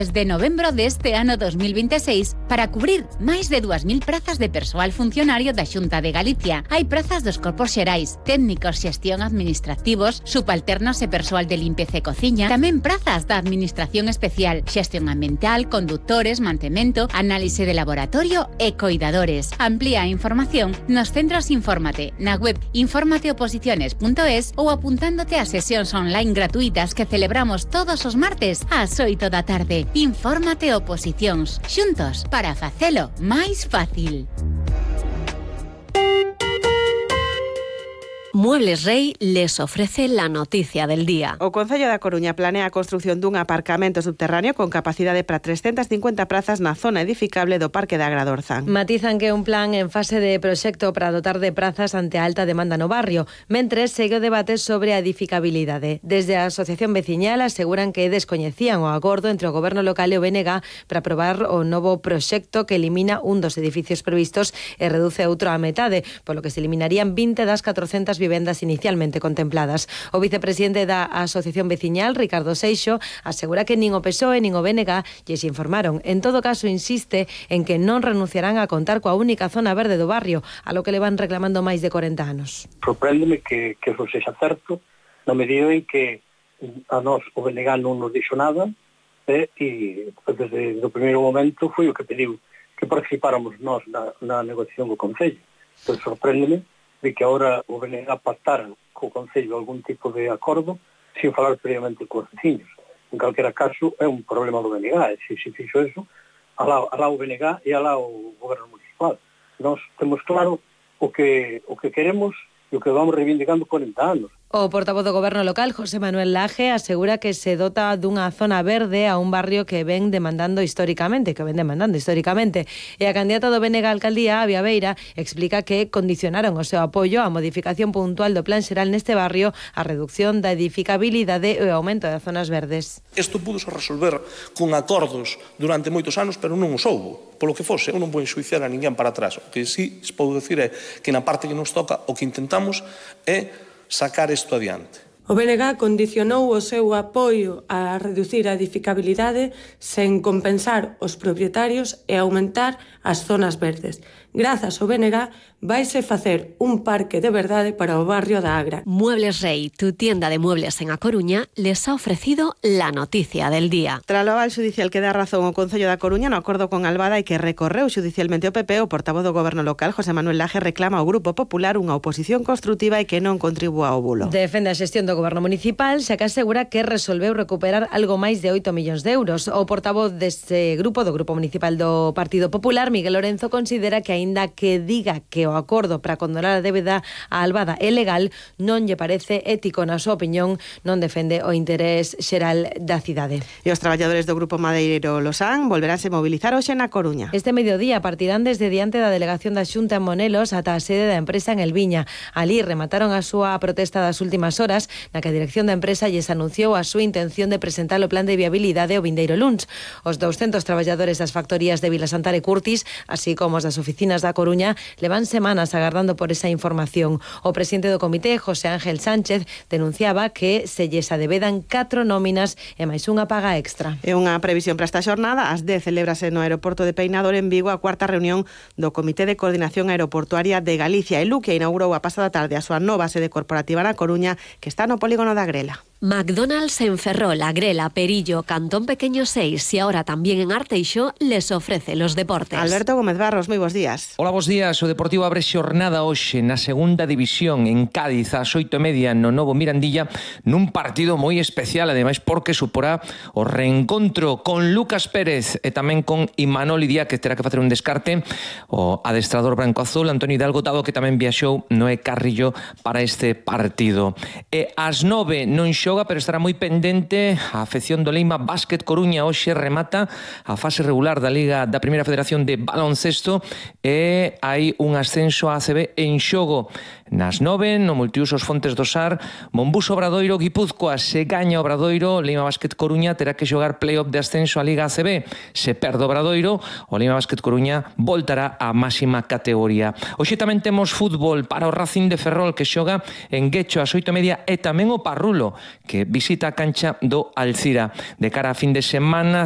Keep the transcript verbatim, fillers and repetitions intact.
Desde novembro deste ano dos mil vinte e seis, para cubrir máis de dúas mil prazas de persoal funcionario da Xunta de Galicia. Hai prazas dos corpos xerais, técnicos, xestión administrativos, subalternos e persoal de limpeza e cociña, tamén prazas da Administración Especial, xestión ambiental, conductores, mantemento, análise de laboratorio e coidadores. Amplía a información nos centros Infórmate, na web informateoposiciones punto es ou apuntándote a sesións online gratuitas que celebramos todos os martes ás oito da tarde. Infórmate Oposicións, xuntos para facelo máis fácil. Muebles Rey les ofrece la noticia del día. O Concello da Coruña planea a construción dun aparcamento subterráneo con capacidade para trescentas cincuenta prazas na zona edificable do Parque da Agradorzán. Matizan que é un plan en fase de proxecto para dotar de prazas ante a alta demanda no barrio, mentres segue o debate sobre a edificabilidade. Desde a Asociación Veciñal aseguran que descoñecían o acordo entre o Goberno local e o B N G para aprobar o novo proxecto que elimina un dos edificios previstos e reduce outro á metade, polo que se eliminarían vinte das catrocentas vivendas inicialmente contempladas. O vicepresidente da Asociación Veciñal, Ricardo Seixo, asegura que nin o P S O E nin o B N G lles informaron. En todo caso, insiste en que non renunciarán a contar coa única zona verde do barrio, a lo que le van reclamando máis de corenta anos. Sorpréndeme que, que eso sexa certo, na medida en que a nós o B N G non nos dixo nada, eh, e desde o primeiro momento foi o que pediu que participáramos nós na, na negociación co Concello. Entón, sorpréndeme de que agora o B N G pactara co Concello algún tipo de acordo sin falar previamente cos veciños. En calquera caso, é un problema do B N G, e se se fixo eso, alá, alá o B N G e alá o Goberno Municipal. Nós temos claro o que, o que queremos e o que vamos reivindicando corenta anos. O portavoz do Goberno local, José Manuel Laje, asegura que se dota dunha zona verde a un barrio que ven demandando históricamente, que ven demandando históricamente. E a candidata do B N G a alcaldía, Avia Beira, explica que condicionaron o seu apoio á modificación puntual do plan xeral neste barrio, a reducción da edificabilidade e o aumento das zonas verdes. Isto pudoso resolver con acordos durante moitos anos, pero non os houbo. Polo que fose, eu non vou enxuiciar a ninguén para atrás. O que sí se pode decir é que na parte que nos toca, o que intentamos é sacar isto adiante. O B N G condicionou o seu apoio a reducir a edificabilidade sen compensar os propietarios e aumentar as zonas verdes. Grazas ao B N G vaise facer un parque de verdade para o barrio da Agra. Muebles Rey, tu tienda de muebles en A Coruña, les ha ofrecido la noticia del día. Tras o aval xudicial que dá razón ao Concello da Coruña no acordo con Albada e que recorreu xudicialmente o P P, o portavoz do Goberno local, José Manuel Laje, reclama ao Grupo Popular unha oposición construtiva e que non contribúa ao bulo. Defende a xestión do Goberno Municipal, xa que asegura que resolveu recuperar algo máis de oito millóns de euros. O portavoz deste grupo, do Grupo Municipal do Partido Popular, Miguel Lorenzo, considera que aínda que diga que o acordo para condonar a débeda a Albada é legal, non lle parece ético, na súa opinión, non defende o interés xeral da cidade. E os traballadores do Grupo Madeiro Losán volveránse mobilizar hoxe na Coruña. Este mediodía partirán desde diante da delegación da Xunta en Monelos ata a sede da empresa en Elviña. Alí remataron a súa protesta das últimas horas, na que a dirección da empresa lles anunciou a súa intención de presentar o plan de viabilidade o vindeiro luns. Os douscentos traballadores das factorías de Vilasantar e Curtis, así como os das oficinas da Coruña, levan semanas agardando por esa información. O presidente do comité, José Ángel Sánchez, denunciaba que se lles adevedan catro nóminas e máis unha paga extra. É unha previsión para esta xornada. Ás dez celébrase no aeroporto de Peinador, en Vigo, a cuarta reunión do Comité de Coordinación Aeroportuaria de Galicia. E Luque inaugurou a pasada tarde a súa nova sede corporativa na Coruña, que está no polígono da Grela. McDonald's en Ferrol, Agrela, Perillo, Cantón Pequeño seis y ahora también en Arteixo les ofrece los deportes. Alberto Gómez Barros, moi bons días. Hola, bons días. O Deportivo abre xornada hoxe na segunda división en Cádiz ás oito e media no Novo Mirandilla, nun partido moi especial, ademais porque suporá o reencontro con Lucas Pérez e tamén con Imanol Idía, que terá que facer un descarte, o adestrador branco-azul Antonio Hidalgo, dado que tamén viaxou Noé Carrillo para este partido. E ás nove non xoga, pero estará moi pendente a afección do Leima Básquet Coruña. Hoxe remata a fase regular da Liga da Primeira Federación de Baloncesto e hai un ascenso a A C B en xogo. Nas nove, no multiusos Fontes do Sar, Monbus Obradoiro, Guipúzcoa. Se gaña Obradoiro, Leima Básquet Coruña terá que xogar playoff de ascenso a Liga A C B. Se perde Obradoiro, o Leima Básquet Coruña voltará á máxima categoría. Hoxe tamén temos fútbol para o Racing de Ferrol, que xoga en Guecho ás oito e media, e tamén o Parrulo, que visita a cancha do Alcira. De cara a fin de semana,